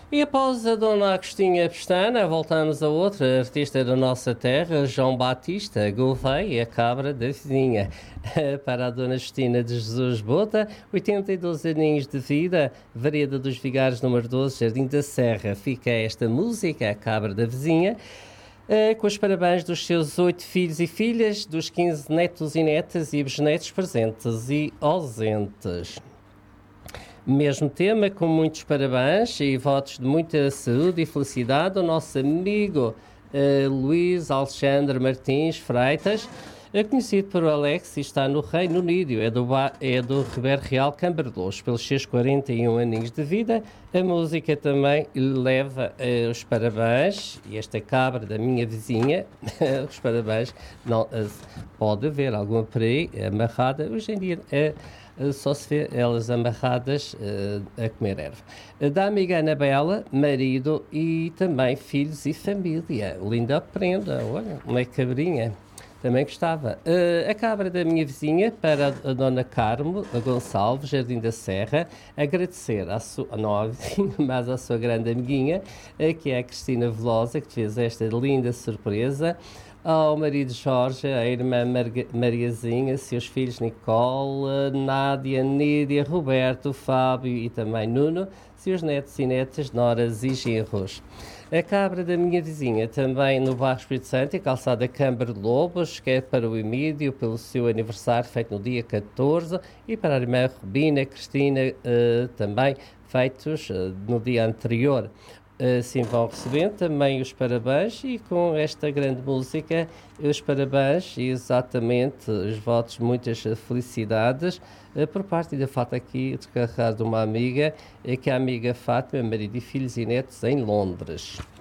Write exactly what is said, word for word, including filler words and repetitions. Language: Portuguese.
E após a Dona Agostinha Pestana, voltamos a outra artista da nossa terra, João Batista Gouveia, a cabra da vizinha. Para a Dona Justina de Jesus Bota, oitenta e dois aninhos de vida, Vereda dos Vigários, número doze, Jardim da Serra. Fica esta música, a cabra da vizinha, com os parabéns dos seus oito filhos e filhas, dos quinze netos e netas e bisnetos presentes e ausentes. Mesmo tema, com muitos parabéns e votos de muita saúde e felicidade ao nosso amigo uh, Luís Alexandre Martins Freitas, é conhecido por Alex e está no Reino Unido, é do, é do Ribeiro Real Cambardoso, pelos seus quarenta e um aninhos de vida. A música também lhe leva uh, os parabéns, e esta cabra da minha vizinha, os parabéns, não, uh, pode haver alguma por aí amarrada, hoje em dia é... Uh, só se vê elas amarradas uh, a comer erva. Uh, da amiga Anabela, marido e também filhos e família. Linda prenda, olha, uma cabrinha. Também gostava. Uh, a cabra da minha vizinha, para a Dona Carmo a Gonçalves, Jardim da Serra, agradecer à sua, não à vizinha, mas à sua grande amiguinha, uh, que é a Cristina Velosa, que fez esta linda surpresa, ao marido Jorge, à irmã Marga, Mariazinha, seus filhos Nicole, Nádia, Nídia, Roberto, Fábio e também Nuno, seus netos e netas, noras e genros. A cabra da minha vizinha, também no bairro Espírito Santo, a calçada Câmara de Lobos, que é para o Emílio, pelo seu aniversário feito no dia catorze, e para a irmã Rubina, Cristina, uh, também feitos uh, no dia anterior. Assim vão recebendo também os parabéns, e com esta grande música, os parabéns e exatamente os votos, muitas felicidades por parte da Fátima, aqui de carregar de uma amiga, que é a amiga Fátima, marido e filhos e netos em Londres.